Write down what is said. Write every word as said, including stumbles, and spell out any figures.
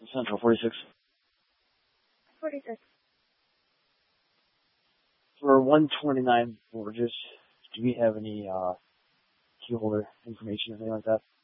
Central, forty-six. forty-six. For one twenty-nine Borges, do we have any uh, key holder information or anything like that?